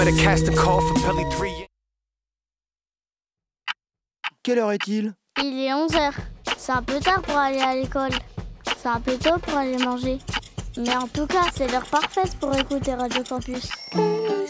Quelle heure est-il ? Il est 11h. C'est un peu tard pour aller à l'école. C'est un peu tôt pour aller manger. Mais en tout cas, c'est l'heure parfaite pour écouter Radio Campus.